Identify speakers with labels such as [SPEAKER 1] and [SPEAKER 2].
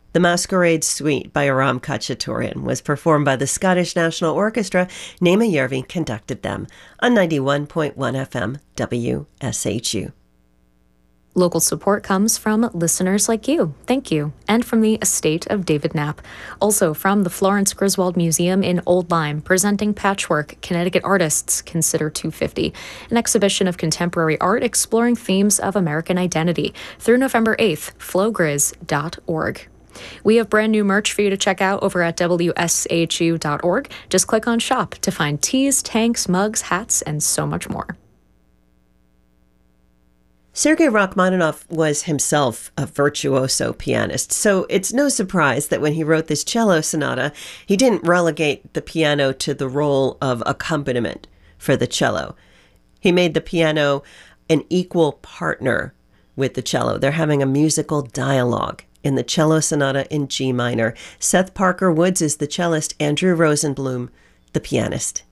[SPEAKER 1] The Masquerade Suite by Aram Khachaturian was performed by the Scottish National Orchestra. Naima Yervi conducted them on 91.1 FM WSHU.
[SPEAKER 2] Local support comes from listeners like you. Thank you. And from the estate of David Knapp. Also from the Florence Griswold Museum in Old Lyme, presenting Patchwork, Connecticut Artists Consider 250, an exhibition of contemporary art exploring themes of American identity through November 8th, flowgriz.org. We have brand new merch for you to check out over at WSHU.org. Just click on shop to find tees, tanks, mugs, hats, and so much more.
[SPEAKER 1] Sergei Rachmaninoff was himself a virtuoso pianist, so it's no surprise that when he wrote this cello sonata, he didn't relegate the piano to the role of accompaniment for the cello. He made the piano an equal partner with the cello. They're having a musical dialogue in the cello sonata in G minor. Seth Parker Woods is the cellist, Andrew Rosenblum, the pianist.